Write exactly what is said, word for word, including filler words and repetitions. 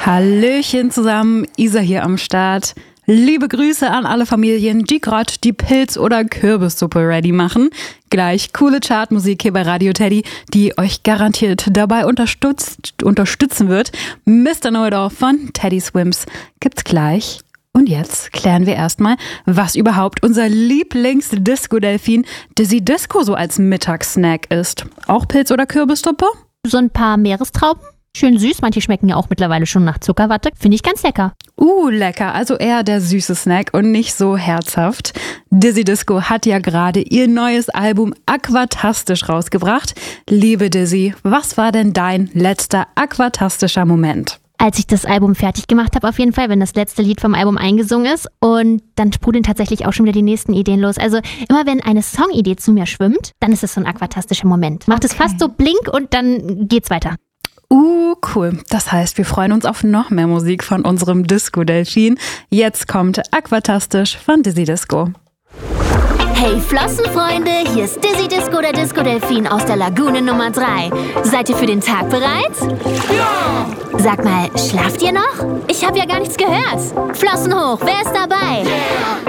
Hallöchen zusammen, Isa hier am Start. Liebe Grüße an alle Familien, die gerade die Pilz- oder Kürbissuppe ready machen. Gleich coole Chartmusik hier bei Radio Teddy, die euch garantiert dabei unterstützt, unterstützen wird. Mister Know-It-All von Teddy Swims gibt's gleich. Und jetzt klären wir erstmal, was überhaupt unser Lieblings-Disco-Delfin Dizzy Disco so als Mittagssnack ist. Auch Pilz- oder Kürbissuppe? So ein paar Meerestrauben. Schön süß, manche schmecken ja auch mittlerweile schon nach Zuckerwatte. Finde ich ganz lecker. Uh, lecker. Also eher der süße Snack und nicht so herzhaft. Dizzy Disco hat ja gerade ihr neues Album Aquatastisch rausgebracht. Liebe Dizzy, was war denn dein letzter aquatastischer Moment? Als ich das Album fertig gemacht habe, auf jeden Fall, wenn das letzte Lied vom Album eingesungen ist. Und dann sprudeln tatsächlich auch schon wieder die nächsten Ideen los. Also immer wenn eine Songidee zu mir schwimmt, dann ist es so ein aquatastischer Moment. Macht es Okay. fast so blink und dann geht's weiter. Uh, cool. Das heißt, wir freuen uns auf noch mehr Musik von unserem Disco-Delfin. Jetzt kommt Aquatastisch von Dizzy Disco. Hey Flossenfreunde, hier ist Dizzy Disco, der Disco-Delfin aus der Lagune Nummer drei. Seid ihr für den Tag bereit? Ja! Sag mal, schlaft ihr noch? Ich habe ja gar nichts gehört. Flossen hoch, wer ist dabei? Yeah.